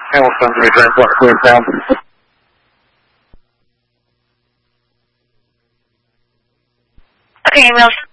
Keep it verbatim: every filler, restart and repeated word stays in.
Hamilton, to be transport clear down. Okay, Milton.